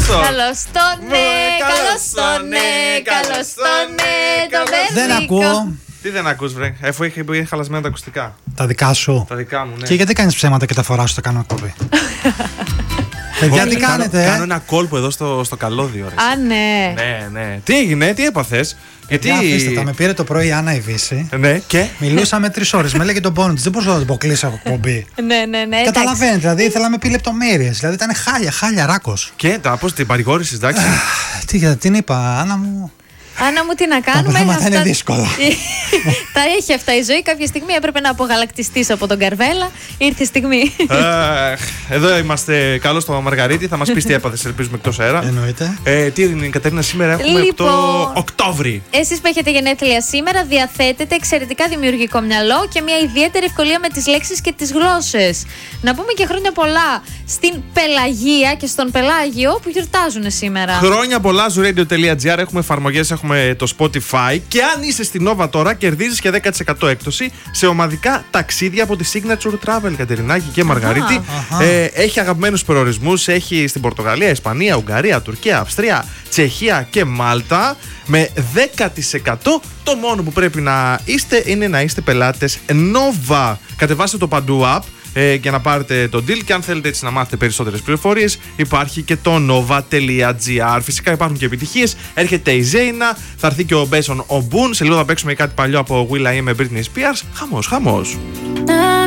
Καλώς το μπερδίκο. Δεν ακούω. Τι δεν ακούς, βρε, αφού είχε χαλασμένα τα ακουστικά. Τα δικά σου. Τα δικά μου, ναι. Και γιατί κάνεις ψέματα και τα φοράς στο κάνω εκπομπή? Παιδιά, τι κάνετε? Κάνω ένα κόλπο εδώ στο καλώδιο, ρε. Α, ναι. Ναι. Τι έγινε, τι έπαθες? Γιατί. Αφήστε τα, με πήρε το πρωί η Άννα η Βύση. Ναι, και. Μιλούσαμε 3 ώρες. Με έλεγε τον πόνο της. Δεν μπορούσα να το αποκλείσω από εκπομπή. Ναι. Καταλαβαίνετε, δηλαδή ήθελα να με πει λεπτομέρειες. Δηλαδή ήταν χάλια, ράκος. Και πώς την παρηγόρησες, εντάξει. Τι την είπα, Άννα μου. Άννα μου, τι να Τα κάνουμε. πράγματα είναι δύσκολα. Τα έχει αυτά η ζωή. Κάποια στιγμή έπρεπε να απογαλακτιστείς από τον Καρβέλα. Ήρθε η στιγμή. Εδώ είμαστε. Καλώς το Μαργαρίτη. Θα μας πεις τι έπαθες, ελπίζουμε, εκτός αέρα. Εννοείται. Τι είναι η Κατερίνα σήμερα? Έχουμε Λοιπόν, το Οκτώβρη. Εσείς που έχετε γενέθλια σήμερα διαθέτετε εξαιρετικά δημιουργικό μυαλό και μια ιδιαίτερη ευκολία με τις λέξεις και τις γλώσσες. Να πούμε και χρόνια πολλά στην Πελαγία και στον Πελάγιο που γιορτάζουν σήμερα. Χρόνια πολλά, zooradio.gr. Έχουμε εφαρμογές, έχουμε το Spotify. Και αν είσαι στην Nova τώρα, κερδίζεις και 10% έκπτωση σε ομαδικά ταξίδια από τη Signature Travel, Κατερινάκη και Μαργαρίτη. Έχει αγαπημένους προορισμούς. Έχει στην Πορτογαλία, Ισπανία, Ουγγαρία, Τουρκία, Αυστρία, Τσεχία και Μάλτα. Με 10%. Το μόνο που πρέπει να είστε είναι να είστε πελάτες Nova. Κατεβάστε το παντού app για να πάρετε το deal, και αν θέλετε έτσι να μάθετε περισσότερες πληροφορίες, υπάρχει και το nova.gr. Φυσικά υπάρχουν και επιτυχίες. Έρχεται η Ζέινα, θα έρθει και ο Μπέσον ο Μπουν. Σε λίγο θα παίξουμε κάτι παλιό από Will.i.am με Britney Spears. Χαμός.